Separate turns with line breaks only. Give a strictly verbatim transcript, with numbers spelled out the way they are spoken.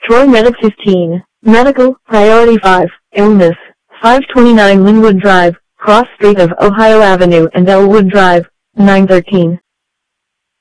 Troy Medic fifteen. Medical, Priority five, Illness, five twenty-nine Linwood Drive, Cross Street of Ohio Avenue and Elwood Drive, nine thirteen.